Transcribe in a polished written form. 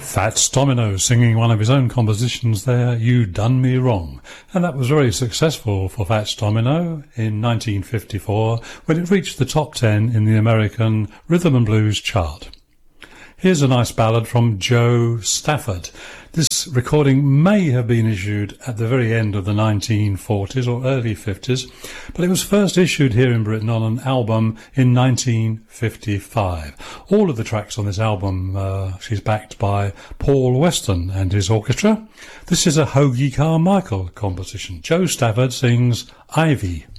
Fats Domino singing one of his own compositions there, You Done Me Wrong. And that was very successful for Fats Domino in 1954 when it reached the top 10 in the American Rhythm and Blues chart. Here's a nice ballad from Joe Stafford. This recording may have been issued at the very end of the 1940s or early 50s, but it was first issued here in Britain on an album in 1955. All of the tracks on this album, she's backed by Paul Weston and his orchestra. This is a Hoagy Carmichael composition. Joe Stafford sings Ivy.